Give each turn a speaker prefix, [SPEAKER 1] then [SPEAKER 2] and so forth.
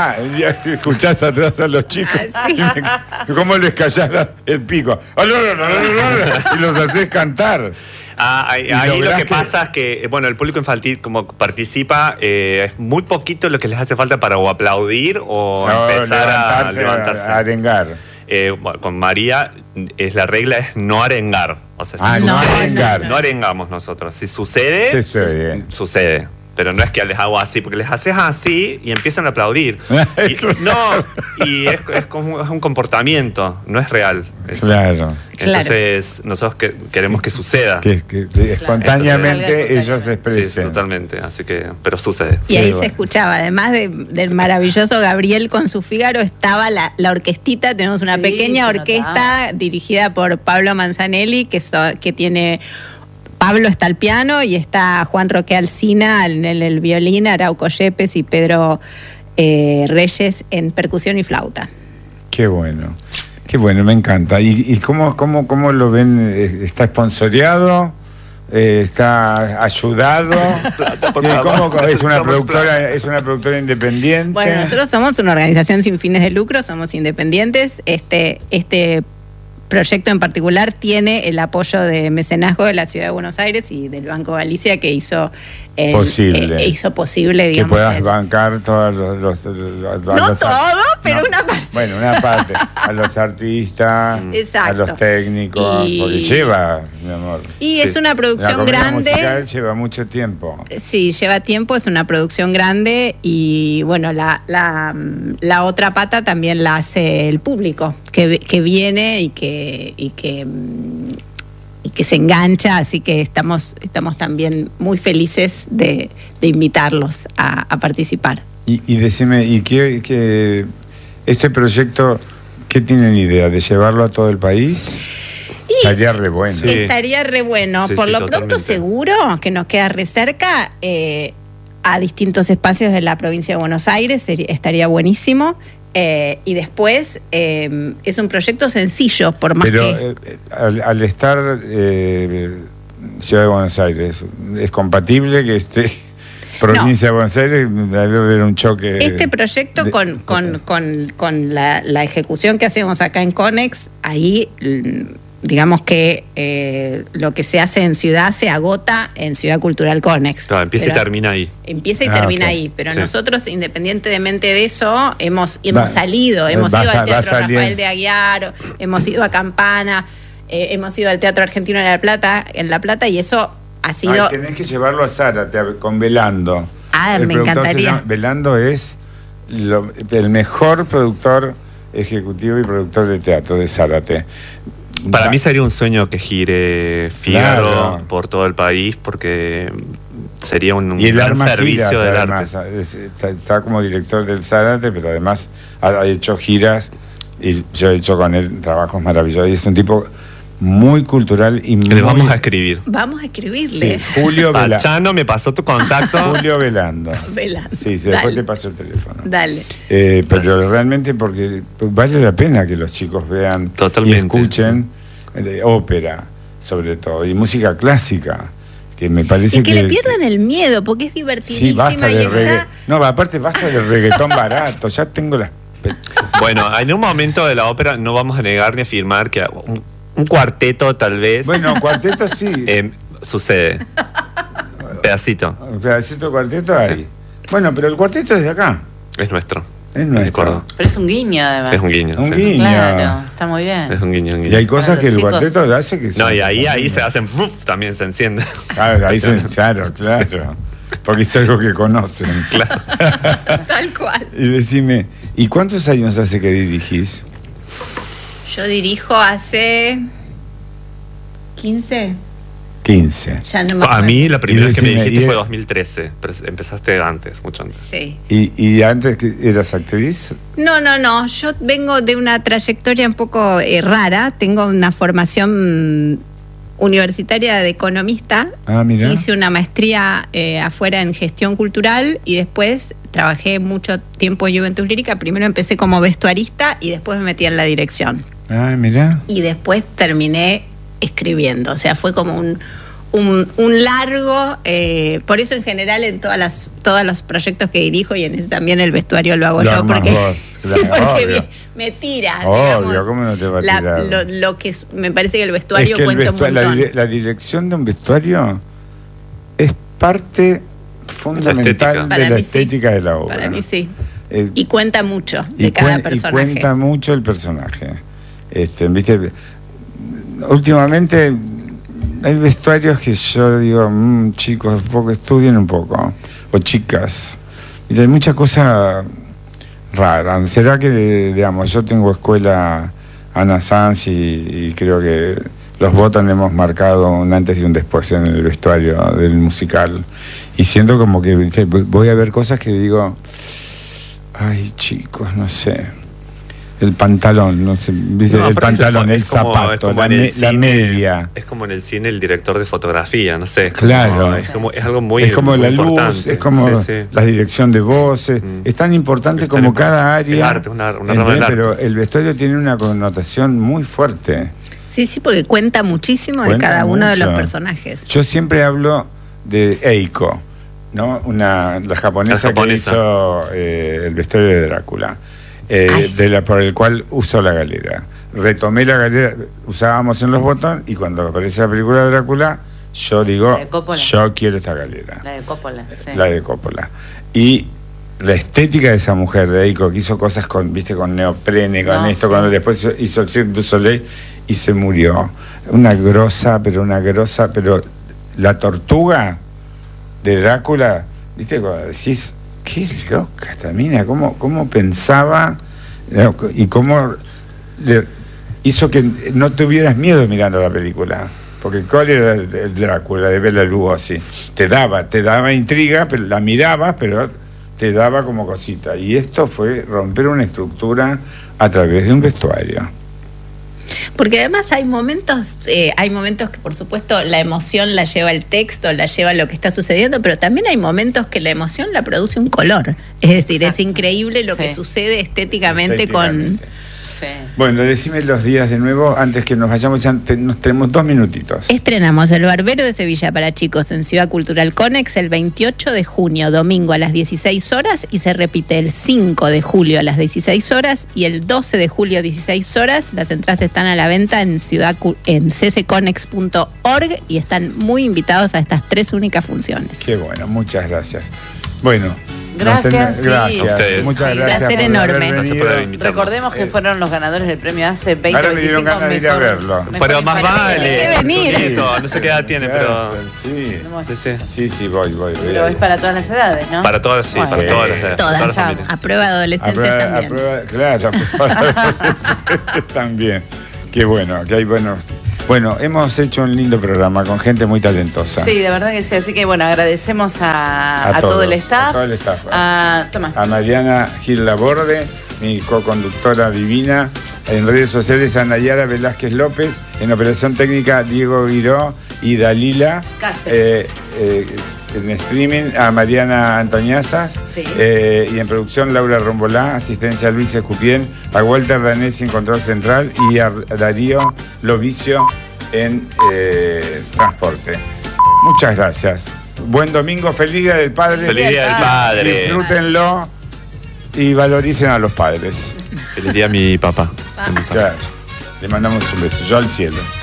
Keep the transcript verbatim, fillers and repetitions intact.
[SPEAKER 1] pará, ya escuchás atrás a los chicos.
[SPEAKER 2] Ah, sí.
[SPEAKER 1] ¿Cómo les callás el pico? Y los hacés cantar.
[SPEAKER 3] Ah, ahí ahí lo que, que pasa es que, bueno, el público infantil como participa, eh, es muy poquito lo que les hace falta para o aplaudir o no, empezar a levantarse.
[SPEAKER 1] A arengar.
[SPEAKER 3] Eh, con María es la regla es no arengar. O sea, si
[SPEAKER 1] ah,
[SPEAKER 3] sucede,
[SPEAKER 1] no arengar.
[SPEAKER 3] No arengamos nosotros. Si sucede,
[SPEAKER 1] sucede.
[SPEAKER 3] Su, sucede. Pero no es que les hago así, porque les haces así y empiezan a aplaudir. Y, no, y es, es, como, es un comportamiento, no es real. Eso.
[SPEAKER 1] Claro.
[SPEAKER 3] Entonces, nosotros que, queremos que suceda.
[SPEAKER 1] Que, que, que espontáneamente Entonces, ellos se expresen.
[SPEAKER 3] Sí, totalmente. Así que, pero sucede.
[SPEAKER 2] Y ahí
[SPEAKER 1] sí,
[SPEAKER 2] se
[SPEAKER 1] bueno.
[SPEAKER 2] escuchaba, además de, del maravilloso Gabriel con su Fígaro, estaba la, la orquestita. Tenemos una
[SPEAKER 4] sí,
[SPEAKER 2] pequeña orquesta
[SPEAKER 4] notaba.
[SPEAKER 2] dirigida por Pablo Manzanelli, que, so, que tiene... Pablo está al piano y está Juan Roque Alsina en el, el violín, Arauco Yepes y Pedro eh, Reyes en percusión y flauta.
[SPEAKER 1] Qué bueno, qué bueno, me encanta. ¿Y, y cómo, cómo, cómo lo ven? ¿Está esponsoreado? Eh, ¿Está ayudado? ¿Cómo, es, una productora, ¿Es una productora independiente?
[SPEAKER 2] Bueno, nosotros somos una organización sin fines de lucro, somos independientes. Este, este proyecto en particular tiene el apoyo de mecenazgo de la Ciudad de Buenos Aires y del Banco Galicia, que hizo el,
[SPEAKER 1] posible,
[SPEAKER 2] eh, hizo posible digamos,
[SPEAKER 1] que puedas
[SPEAKER 2] el,
[SPEAKER 1] bancar todos los, los, los
[SPEAKER 2] no
[SPEAKER 1] los,
[SPEAKER 2] todo, pero
[SPEAKER 1] no,
[SPEAKER 2] una parte.
[SPEAKER 1] Bueno, una parte a los artistas,
[SPEAKER 2] exacto.
[SPEAKER 1] a los técnicos, y, porque lleva, mi amor.
[SPEAKER 2] Y
[SPEAKER 1] sí.
[SPEAKER 2] es una producción
[SPEAKER 1] la
[SPEAKER 2] grande.
[SPEAKER 1] Musical lleva mucho tiempo.
[SPEAKER 2] Sí, lleva tiempo, es una producción grande y bueno, la, la, la otra pata también la hace el público, que, que viene y que y que y que se engancha, así que estamos estamos también muy felices de, de invitarlos a, a participar.
[SPEAKER 1] Y, y decime, ¿y qué, qué este proyecto qué tienen idea de llevarlo a todo el país? Y estaría re bueno.
[SPEAKER 2] Sí. Estaría re bueno.
[SPEAKER 3] Sí,
[SPEAKER 2] Por
[SPEAKER 3] sí,
[SPEAKER 2] lo
[SPEAKER 3] totalmente.
[SPEAKER 2] pronto seguro que nos queda re cerca eh, a distintos espacios de la provincia de Buenos Aires, sería, estaría buenísimo. Eh, y después eh, es un proyecto sencillo, por más
[SPEAKER 1] Pero,
[SPEAKER 2] que...
[SPEAKER 1] eh, al, al estar eh, Ciudad de Buenos Aires, ¿es compatible que esté provincia no. de Buenos Aires? Debe haber un choque.
[SPEAKER 2] Este proyecto de, con, con, con, con la, la ejecución que hacemos acá en Conex, ahí... digamos que eh, lo que se hace en Ciudad se agota en Ciudad Cultural Conex.
[SPEAKER 3] Claro, empieza pero, y termina ahí.
[SPEAKER 2] Empieza y
[SPEAKER 1] ah,
[SPEAKER 2] termina
[SPEAKER 1] okay.
[SPEAKER 2] ahí, pero
[SPEAKER 3] sí. nosotros,
[SPEAKER 2] independientemente de eso, hemos, hemos
[SPEAKER 1] va,
[SPEAKER 2] salido, hemos
[SPEAKER 1] va,
[SPEAKER 2] ido
[SPEAKER 1] va,
[SPEAKER 2] al Teatro
[SPEAKER 1] va
[SPEAKER 2] Rafael de Aguiar, hemos ido a Campana, eh, hemos ido al Teatro Argentino de La Plata, en La Plata, y eso ha sido...
[SPEAKER 1] Ay, tenés que llevarlo a Zárate con Velando.
[SPEAKER 2] Ah,
[SPEAKER 1] el
[SPEAKER 2] me encantaría.
[SPEAKER 1] Llama, Velando es lo, el mejor productor ejecutivo y productor de teatro de Zárate.
[SPEAKER 3] Para Va. mí sería un sueño que gire Fígaro
[SPEAKER 1] claro.
[SPEAKER 3] por todo el país, porque sería un, un
[SPEAKER 1] y el
[SPEAKER 3] gran
[SPEAKER 1] Arma
[SPEAKER 3] servicio
[SPEAKER 1] gira,
[SPEAKER 3] del
[SPEAKER 1] además,
[SPEAKER 3] arte.
[SPEAKER 1] Está, está como director del Zárate, pero además ha, ha hecho giras y yo he hecho con él trabajos maravillosos. Y es un tipo muy cultural y muy...
[SPEAKER 3] Le vamos a escribir.
[SPEAKER 2] Vamos a escribirle.
[SPEAKER 1] Sí, Julio Velando.
[SPEAKER 3] Pachano me pasó tu contacto.
[SPEAKER 1] Julio Velando.
[SPEAKER 2] Velando.
[SPEAKER 1] Sí, sí después te paso el teléfono.
[SPEAKER 2] Dale.
[SPEAKER 1] Eh, pero
[SPEAKER 3] Gracias.
[SPEAKER 1] realmente porque vale la pena que los chicos vean
[SPEAKER 3] Totalmente,
[SPEAKER 1] y escuchen sí. de ópera, sobre todo, y música clásica, que me parece
[SPEAKER 2] y que,
[SPEAKER 1] que...
[SPEAKER 2] le pierdan el miedo, porque es divertidísima.
[SPEAKER 1] Sí, basta
[SPEAKER 2] y
[SPEAKER 1] de
[SPEAKER 2] está...
[SPEAKER 1] regga... No, aparte basta del reggaetón barato, ya tengo las...
[SPEAKER 3] Bueno, en un momento de la ópera no vamos a negar ni afirmar que un, un cuarteto tal vez...
[SPEAKER 1] Bueno, cuarteto sí.
[SPEAKER 3] Eh, sucede. Pedacito.
[SPEAKER 1] Un pedacito cuarteto hay.
[SPEAKER 3] Sí.
[SPEAKER 1] Bueno, pero el cuarteto es de acá.
[SPEAKER 3] Es nuestro.
[SPEAKER 1] Es nuestro.
[SPEAKER 4] Pero es un guiño, además.
[SPEAKER 3] Es un guiño.
[SPEAKER 1] Un
[SPEAKER 3] sí.
[SPEAKER 1] guiño.
[SPEAKER 4] Claro, está muy bien.
[SPEAKER 3] Es un guiño, un guiño.
[SPEAKER 1] Y hay cosas
[SPEAKER 4] Claro,
[SPEAKER 1] que el
[SPEAKER 4] chicos.
[SPEAKER 1] cuarteto hace que...
[SPEAKER 3] No, y ahí, ahí se hacen... ¡Uf! También se enciende.
[SPEAKER 1] Claro, ahí se... claro, claro. Porque es algo que conocen.
[SPEAKER 3] Claro.
[SPEAKER 2] Tal cual.
[SPEAKER 1] Y decime, ¿y cuántos años hace que dirigís?
[SPEAKER 2] Yo dirijo hace quince.
[SPEAKER 1] quince.
[SPEAKER 2] Ya no me
[SPEAKER 3] A
[SPEAKER 2] acuerdo.
[SPEAKER 3] mí la primera
[SPEAKER 1] Y
[SPEAKER 3] vez que me
[SPEAKER 1] decime,
[SPEAKER 3] dijiste
[SPEAKER 1] y-
[SPEAKER 3] fue dos mil trece, pero empezaste antes, mucho antes.
[SPEAKER 2] Sí.
[SPEAKER 1] ¿Y, y antes que eras actriz?
[SPEAKER 2] No, no, no. Yo vengo de una trayectoria un poco eh, rara. Tengo una formación mm, universitaria de economista.
[SPEAKER 1] Ah, mira.
[SPEAKER 2] Hice una maestría eh, afuera en gestión cultural y después trabajé mucho tiempo en Juventud Lírica. Primero empecé como vestuarista y después me metí en la dirección.
[SPEAKER 1] Ah, mira.
[SPEAKER 2] Y después terminé escribiendo. O sea, fue como un, un, un largo, eh, por eso en general en todas las todos los proyectos que dirijo y en este también el vestuario lo hago
[SPEAKER 1] lo
[SPEAKER 2] yo porque,
[SPEAKER 1] vos,
[SPEAKER 2] sí, porque me, me tira.
[SPEAKER 1] Obvio,
[SPEAKER 2] digamos,
[SPEAKER 1] ¿cómo no te va a
[SPEAKER 2] la,
[SPEAKER 1] tirar?
[SPEAKER 2] lo, lo que es, me parece que el vestuario
[SPEAKER 1] es que el
[SPEAKER 2] cuenta
[SPEAKER 1] vestuario,
[SPEAKER 2] un montón.
[SPEAKER 1] La, dire, la dirección de un vestuario es parte fundamental
[SPEAKER 3] la
[SPEAKER 1] de la
[SPEAKER 2] mí
[SPEAKER 1] estética
[SPEAKER 2] sí.
[SPEAKER 1] de la obra.
[SPEAKER 2] Para mí sí.
[SPEAKER 1] Eh,
[SPEAKER 2] y cuenta mucho de
[SPEAKER 1] y
[SPEAKER 2] cada
[SPEAKER 1] cuen,
[SPEAKER 2] personaje.
[SPEAKER 1] Y cuenta mucho el personaje. Este, ¿viste? Últimamente hay vestuarios que yo digo, mmm, chicos, poco estudien un poco, o chicas. Y hay mucha cosa rara. ¿Será que, digamos, yo tengo escuela Ana Sanz y, y creo que los Botan hemos marcado un antes y un después en el vestuario del musical? Y siento como que, ¿viste? Voy a ver cosas que digo, ay, chicos, no sé. El pantalón, no sé, ¿viste? No, el pantalón, el como, zapato, la, me, cine, la media.
[SPEAKER 3] Es como en el cine el director de fotografía, no sé. Es
[SPEAKER 1] claro.
[SPEAKER 3] Como, es, como, es algo muy
[SPEAKER 1] Es como
[SPEAKER 3] muy
[SPEAKER 1] la
[SPEAKER 3] importante.
[SPEAKER 1] luz, es como sí, sí. la dirección de voces. Mm. Es tan importante es como cada área.
[SPEAKER 3] El arte, una, una rama del arte.
[SPEAKER 1] Pero el vestuario tiene una connotación muy fuerte.
[SPEAKER 2] Sí, sí, porque cuenta muchísimo cuenta de cada mucho. uno de los personajes.
[SPEAKER 1] Yo siempre hablo de Eiko, ¿no? Una, la japonesa, la japonesa. que hizo eh, el vestuario de Drácula. Eh, de la, por el cual usó la galera. Retomé la galera, usábamos en los botones y cuando aparece la película de Drácula, yo digo, yo quiero esta galera.
[SPEAKER 4] La de Coppola, sí.
[SPEAKER 1] La de Coppola. Y la estética de esa mujer de Eiko, que hizo cosas con, viste, con neoprene, con no, esto, sí. cuando después hizo el Cirque du Soleil y se murió. Una grosa, pero una grosa, pero la tortuga de Drácula, viste, cuando decís, qué loca esta mina, cómo, cómo pensaba y cómo le hizo que no tuvieras miedo mirando la película. Porque ¿cuál era el, el Drácula de Bela Lugosi? Te daba, te daba intriga, pero la mirabas, pero te daba como cosita. Y esto fue romper una estructura a través de un vestuario.
[SPEAKER 2] Porque además hay momentos, eh, hay momentos que por supuesto la emoción la lleva el texto, la lleva lo que está sucediendo, pero también hay momentos que la emoción la produce un color. Es decir, Exacto. es increíble lo sí. que sucede estéticamente, estéticamente. con...
[SPEAKER 1] Sí. Bueno, decime los días de nuevo antes que nos vayamos, ya nos tenemos dos minutitos.
[SPEAKER 2] Estrenamos El Barbero de Sevilla para chicos en Ciudad Cultural Conex el veintiocho de junio, domingo a las dieciséis horas, y se repite el cinco de julio a las dieciséis horas y el doce de julio a dieciséis horas. Las entradas están a la venta en ciudad en c c conex punto org y están muy invitados a estas tres únicas funciones.
[SPEAKER 1] Qué bueno, muchas gracias. Bueno,
[SPEAKER 4] Gracias,
[SPEAKER 1] sí. Gracias. Muchas
[SPEAKER 2] sí,
[SPEAKER 1] gracias.
[SPEAKER 2] Placer enorme.
[SPEAKER 4] Recordemos que fueron los ganadores del premio hace veinte,
[SPEAKER 1] Ahora me dieron ganas de ir a verlo.
[SPEAKER 3] Pero más vale.
[SPEAKER 2] Hay que venir.
[SPEAKER 3] No sé qué edad tiene, pero.
[SPEAKER 1] Sí, sí, sí, sí, sí voy, voy.
[SPEAKER 4] Pero es para todas las edades, ¿no?
[SPEAKER 3] Para todas, sí, bueno, para todas las edades.
[SPEAKER 2] Todas,
[SPEAKER 3] todas
[SPEAKER 2] las a prueba de adolescentes a prueba, también.
[SPEAKER 1] A prueba, claro, a prueba de adolescentes también. Qué bueno, que hay buenos. Bueno, hemos hecho un lindo programa con gente muy talentosa.
[SPEAKER 4] Sí, de verdad que sí. Así que bueno, agradecemos a, a, a todo el staff.
[SPEAKER 1] A todo el staff.
[SPEAKER 4] A, toma.
[SPEAKER 1] a Mariana Gil Laborde, mi co-conductora divina. En redes sociales a Nayara Velázquez López. En operación técnica Diego Guiró y Dalila.
[SPEAKER 4] Cáceres.
[SPEAKER 1] Eh, eh, en streaming a Mariana Antoñazas.
[SPEAKER 4] Sí.
[SPEAKER 1] Eh, y en producción Laura Rombolá, asistencia Luis Escupien, a Walter Danesi en control central y a Darío Lovicio en eh, transporte. Muchas gracias. Buen domingo, feliz Día del Padre.
[SPEAKER 3] Feliz Día del Padre.
[SPEAKER 1] Disfrútenlo y valoricen a los padres.
[SPEAKER 3] Feliz día a mi papá.
[SPEAKER 1] Claro. Le mandamos un beso. Yo al cielo.